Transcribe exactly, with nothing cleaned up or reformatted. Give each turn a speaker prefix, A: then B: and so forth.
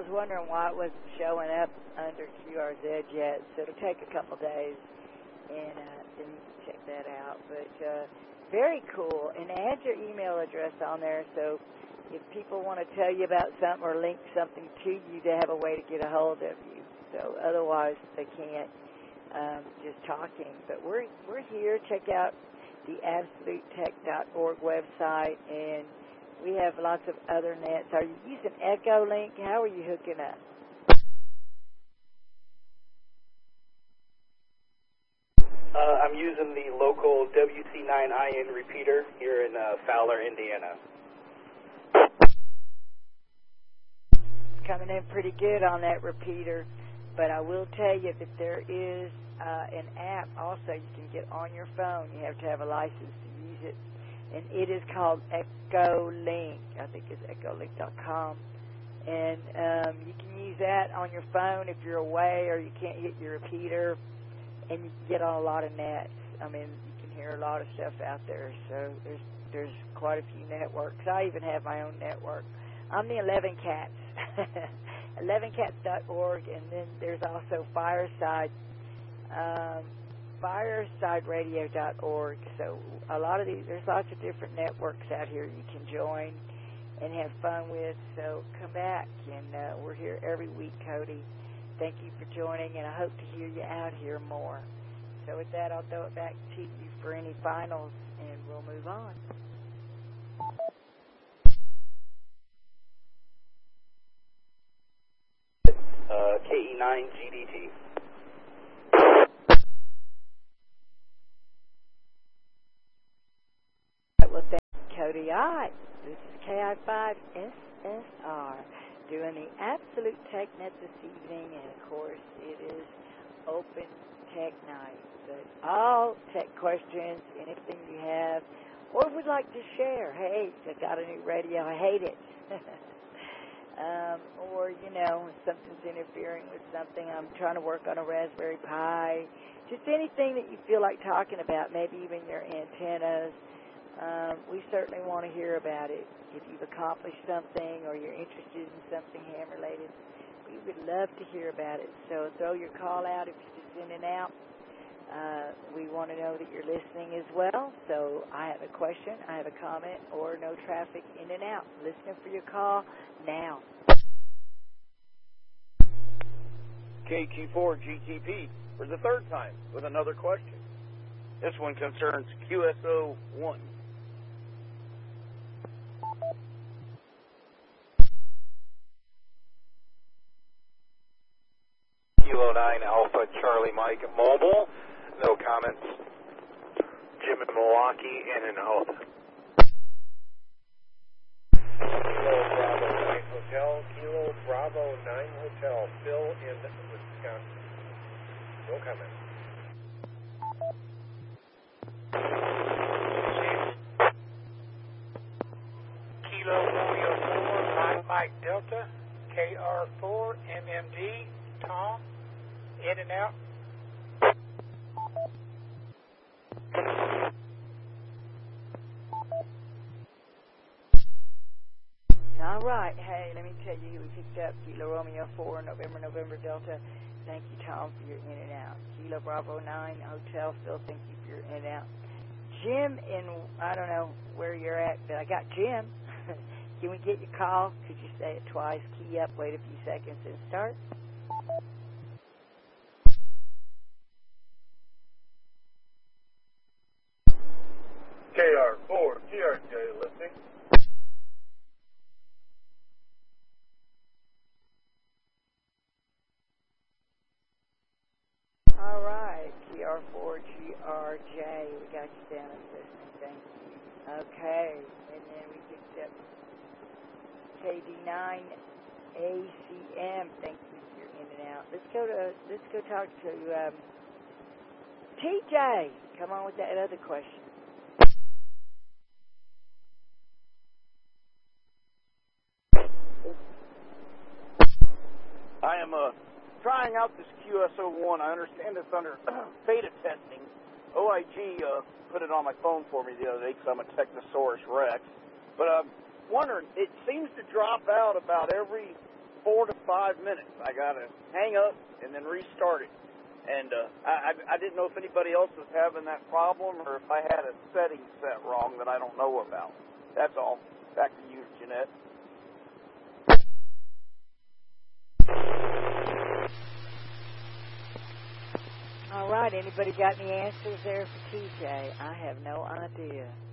A: wondering why it wasn't showing up under Q R Z yet, so it'll take a couple days, and uh, then you can check that out. But uh, very cool, and add your email address on there, so if people want to tell you about something or link something to you, they have a way to get a hold of you. So otherwise, they can't um, just talking. But we're we're here. Check out the absolute tech dot org website, and we have lots of other nets. Are you using Echolink? How are you hooking up?
B: Uh, I'm using the local W C nine I N repeater here in uh, Fowler, Indiana.
A: Coming in pretty good on that repeater, but I will tell you that there is uh, an app also you can get on your phone. You have to have a license to use it, and it is called Echolink. I think it's echolink dot com, and um, you can use that on your phone if you're away or you can't get your repeater, and you can get on a lot of nets. I mean, you can hear a lot of stuff out there, so there's there's quite a few networks. I even have my own network. I'm the eleven cats, eleven cats dot org, and then there's also Fireside, um, fireside radio dot org. So a lot of these, there's lots of different networks out here you can join and have fun with. So come back, and uh, we're here every week, Cody. Thank you for joining, and I hope to hear you out here more. So with that, I'll throw it back to you for any finals, and we'll move on.
B: Uh, K E nine G D T.
A: Well, thank you, Cody. All right, this is K I five S S R doing the Absolute Tech Net this evening, and of course, it is Open Tech Night. But all tech questions, anything you have, or would like to share. Hey, I got a new radio. I hate it. Um, or, you know, something's interfering with something. I'm trying to work on a Raspberry Pi. Just anything that you feel like talking about, maybe even your antennas. Um, we certainly want to hear about it. If you've accomplished something or you're interested in something ham-related, we would love to hear about it. So throw your call out if you're just in and out. Uh, we want to know that you're listening as well. So I have a question, I have a comment, or no traffic in and out. Listening for your call now.
C: K Q four G T P for the third time with another question. This one concerns Q S O one.
D: Kilo nine Alpha Charlie Mike Mobile. No comments. Jim in Milwaukee and in Alpha.
E: Kilo Bravo nine Hotel. Kilo Bravo nine Hotel. Phil in Wisconsin. No comments.
F: Kilo Romeo four five Mike Delta. K R four M M D. Tom. In and out.
A: All right. Hey, let me tell you, we picked up Kilo Romeo four, November, November, Delta. Thank you, Tom, for your in and out. Kilo Bravo nine, Hotel, Phil, thank you for your in and out. Jim in, I don't know where you're at, but I got Jim. Can we get your call? Could you say it twice? Key up, wait a few seconds, and start.
E: K R four T R J listening.
A: All right, T R four G R J, we got you down as listening, thank you. Okay, and then we picked up K D nine A C M, thank you for your in and out. Let's go to, let's go talk to um, T J. Come on with that other question.
C: I am uh, trying out this Q S O one. I understand it's under beta testing. O I G uh, put it on my phone for me the other day because I'm a Technosaurus Rex. But I'm wondering, it seems to drop out about every four to five minutes. I got to hang up and then restart it. And uh, I, I didn't know if anybody else was having that problem or if I had a setting set wrong that I don't know about. That's all. Back to you, Jeanette.
A: All right. Anybody got any answers there for T J? I have no idea.